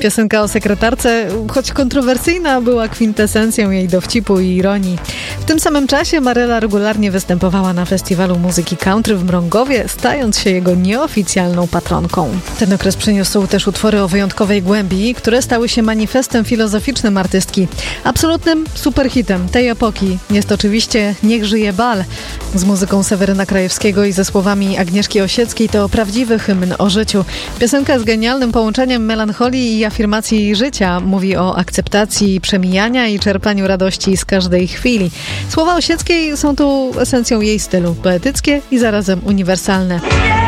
Piosenka o sekretarce, choć kontrowersyjna, była kwintesencją jej dowcipu i ironii. W tym samym czasie Maryla regularnie występowała na Festiwalu Muzyki Country w Mrągowie, stając się jego nieoficjalną patronką. Ten okres przyniósł też utwory o wyjątkowej głębi, które stały się manifestem filozoficznym artystki. Absolutnym superhitem tej epoki jest oczywiście Niech żyje bal. Z muzyką Seweryna Krajewskiego i ze słowami Agnieszki Osieckiej to prawdziwy hymn o życiu. Piosenka z genialnym połączeniem melancholii i afirmacji życia mówi o akceptacji przemijania i czerpaniu radości z każdej chwili. Słowa Osieckiej są tu esencją jej stylu, poetyckie i zarazem uniwersalne.